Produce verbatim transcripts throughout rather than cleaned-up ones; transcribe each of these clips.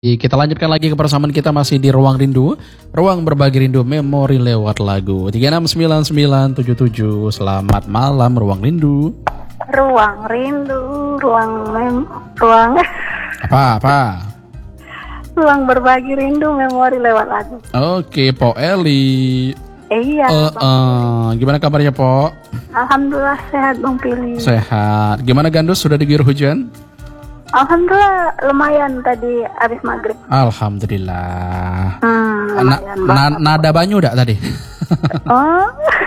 Kita lanjutkan lagi kebersamaan kita masih di Ruang Rindu. Ruang berbagi rindu memori lewat lagu. tiga enam sembilan sembilan tujuh tujuh. Selamat malam Ruang Rindu. Ruang Rindu, ruang mem, ruang Apa, apa? ruang berbagi rindu memori lewat lagu. Oke, Po Eli. Eh, iya. Uh, uh, gimana kabarnya, Po? Alhamdulillah sehat Bang Pili. Sehat. Gimana Gandus, sudah diguyur hujan? Alhamdulillah lumayan tadi habis maghrib. Alhamdulillah. Hmm, Na- lumayan na- banget. nada banyu udah tadi? Oh.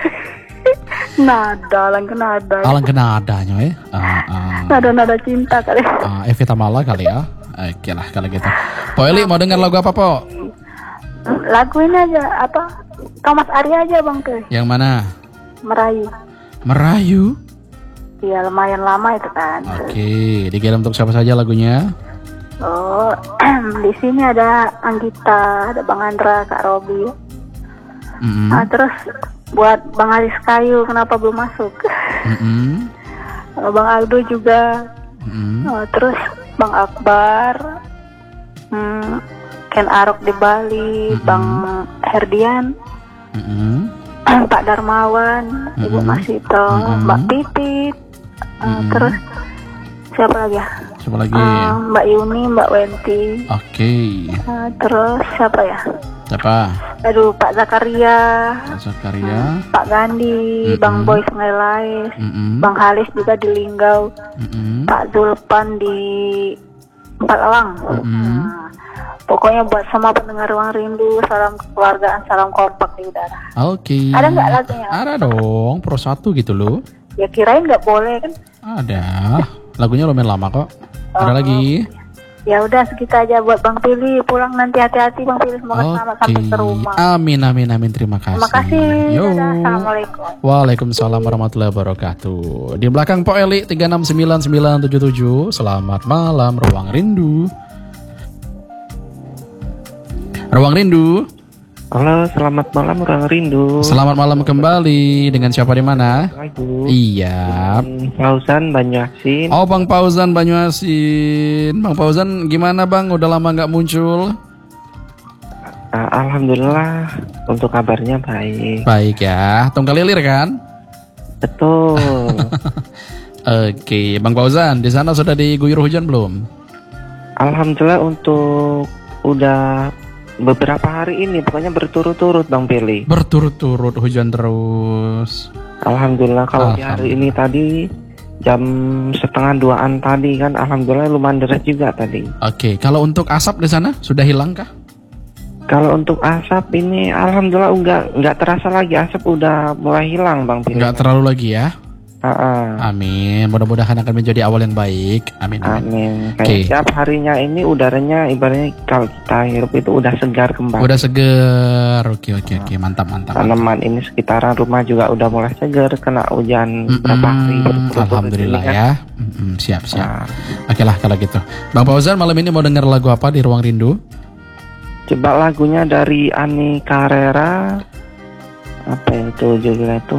Nada, lang ke nada. Ya. Alang kena adanya ya. Uh, uh. Nada-nada cinta kali. Uh, Evita Mala kali ya. Oke lah kalau gitu. Po Eli mau dengar lagu apa, Po? Lagu ini aja apa? Thomas Arya aja Bang Pili. Yang mana? Merayu. Merayu. Iya lumayan lama itu kan. Oke, dikirim untuk siapa saja lagunya? Oh, di sini ada Anggita, ada Bang Andra, Kak Robi. Mm-hmm. Nah, terus buat Bang Aris Kayu, kenapa belum masuk? Mm-hmm. Bang Aldo juga. Mm-hmm. Oh, terus Bang Akbar, hmm, Ken Arok di Bali, Mm-hmm. Bang Herdian, Mm-hmm. Pak Darmawan, Ibu Mm-hmm. Masito, Mm-hmm. Mbak Titit, uh, Mm-hmm. terus siapa lagi ya? Siapa lagi? Uh, Mbak Yuni, Mbak Wenti. Oke. Uh, terus siapa ya? Siapa? Aduh, Pak Zakaria, Zakaria. Pak Gandhi, Mm-mm. Bang Boy Sungai Lais, Mm-mm. Bang Halis juga di Linggau, Mm-mm. Pak Zulpan di Empat Elang. Mm-mm. Nah, pokoknya buat semua pendengar Ruang Rindu, salam kekeluargaan, salam kompak di udara. Oke. Ada nggak lagunya? Ada dong, pro satu gitu loh. Ya kirain nggak boleh kan? Ada. Lagunya lumayan lama kok. Ada Oh. lagi? Ya udah segitu aja buat Bang Pili. Pulang nanti hati-hati Bang Pili, semoga selamat Oke. sampai ke rumah. Amin, amin, amin. Terima kasih. Terima kasih. Yo. Dadah. Assalamualaikum. Waalaikumsalam warahmatullahi wabarakatuh. Di belakang Po Eli tiga enam sembilan sembilan tujuh tujuh. Selamat malam Ruang Rindu. Ruang Rindu. Halo, selamat malam Ruang Rindu. Selamat malam kembali. Dengan siapa di mana? Lagu. Iya. Hmm, Fauzan Banyuasin. Oh, Bang Fauzan Banyuasin. Bang Fauzan gimana Bang? Udah lama nggak muncul? Ah, Alhamdulillah untuk kabarnya baik. Baik ya. Tunggal lilir kan? Betul. Oke, Bang Fauzan, di sana sudah diguyur hujan belum? Alhamdulillah untuk udah beberapa hari ini, pokoknya berturut-turut Bang Pili. Berturut-turut hujan terus. Alhamdulillah kalau di hari ini tadi jam setengah duaan tadi kan, alhamdulillah lumayan deras juga tadi. Oke, kalau untuk asap di sana sudah hilang kah? Kalau untuk asap ini, alhamdulillah enggak enggak terasa lagi, asap udah mulai hilang Bang Pili. Enggak terlalu lagi ya? Ah, Amin. Mudah-mudahan akan menjadi awal yang baik. Amin. Amin. Amin. Kayak Oke. setiap harinya ini udaranya ibaratnya kalau kita hirup itu udah segar kembali. Udah seger. Oke, oke, oke. Mantap, mantap. mantap. Tanaman ini sekitaran rumah juga udah mulai segar kena hujan Mm-mm. berapa hari. berturut-turut Alhamdulillah ini kan. ya. Mm-mm, siap, siap. Nah, Oke lah kalau gitu. Bang Fauzan malam ini mau dengar lagu apa di Ruang Rindu? coba lagunya dari Ani Carrera. Apa itu judulnya itu?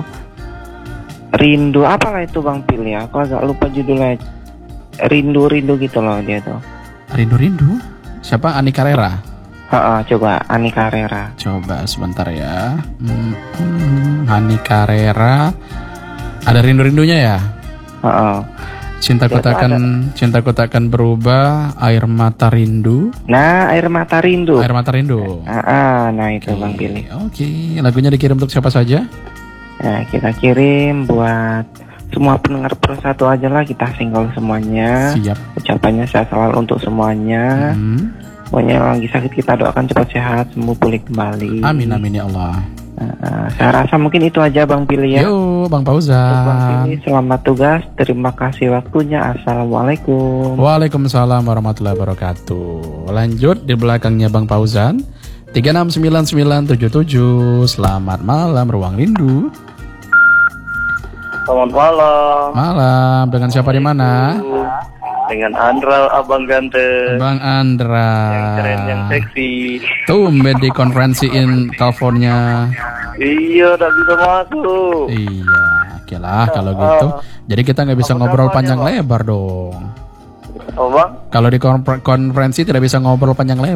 Rindu apalah itu Bang Pil ya? Aku agak lupa judulnya. Rindu-rindu gitu loh dia tuh. Rindu-rindu? Siapa? Ani Carrera? Ha, coba Ani Carrera. Coba sebentar ya. Hmm, hmm, Ani Carrera. Ada rindu-rindunya ya? Ha, Cintaku Ya, itu takkan cintaku takkan berubah, air mata rindu. Nah, air mata rindu. Air mata rindu. Ah, nah itu Oke, Bang Pili. Oke, lagunya dikirim untuk siapa saja? Nah, kita kirim buat semua pendengar Pro Satu aja lah, kita single semuanya. Siap. Ucapannya sehat selalu untuk semuanya. Hmm. Pokoknya yang lagi sakit kita doakan cepat sehat, sembuh pulih kembali. Amin amin ya Allah. Nah, saya rasa mungkin itu aja Bang Pili ya. Yo, Bang Untuk Bang Fauzan. Pili, selamat tugas. Terima kasih waktunya. Assalamualaikum. Waalaikumsalam warahmatullahi wabarakatuh. Lanjut di belakangnya Bang Fauzan. tiga enam sembilan sembilan tujuh tujuh. Selamat malam Ruang Rindu. Selamat malam. Malam, dengan siapa di mana? Dengan Andra, abang ganteng. Bang Andra. Yang keren, yang seksi. Tumben di konferensiin teleponnya. Iya, udah bisa masuk. Iya, oke lah kalau gitu. Jadi kita nggak bisa Apa ngobrol namanya, panjang Pak? lebar dong. Oh bang? Kalau di konfer- konferensi tidak bisa ngobrol panjang lebar.